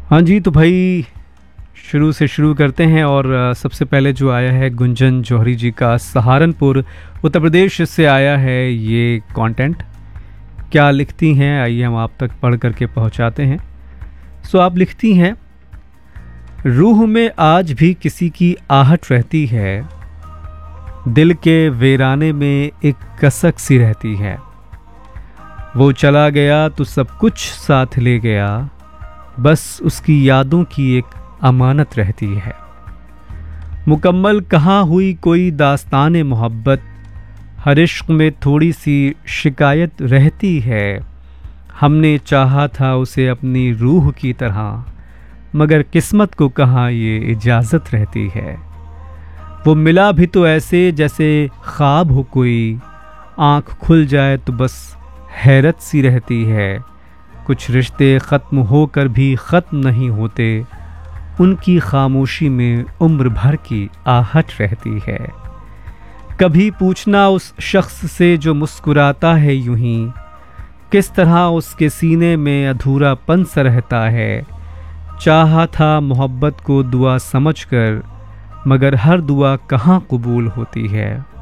हाँ जी, तो भाई शुरू से शुरू करते हैं। और सबसे पहले जो आया है गुंजन जौहरी जी का, सहारनपुर उत्तर प्रदेश से आया है ये कंटेंट। क्या लिखती हैं, आइए हम आप तक पढ़ करके पहुंचाते हैं। सो आप लिखती हैं, रूह में आज भी किसी की आहट रहती है, दिल के वीराने में एक कसक सी रहती है। वो चला गया तो सब कुछ साथ ले गया, बस उसकी यादों की एक अमानत रहती है। मुकम्मल कहाँ हुई कोई दास्तान मोहब्बत, हर इश्क में थोड़ी सी शिकायत रहती है। हमने चाहा था उसे अपनी रूह की तरह, मगर किस्मत को कहाँ ये इजाज़त रहती है। वो मिला भी तो ऐसे जैसे ख्वाब हो कोई, आँख खुल जाए तो बस हैरत सी रहती है। कुछ रिश्ते ख़त्म होकर भी ख़त्म नहीं होते, उनकी खामोशी में उम्र भर की आहट रहती है। कभी पूछना उस शख्स से जो मुस्कुराता है यूं ही, किस तरह उसके सीने में अधूरापन सा रहता है। चाहा था मोहब्बत को दुआ समझकर, मगर हर दुआ कहाँ कबूल होती है।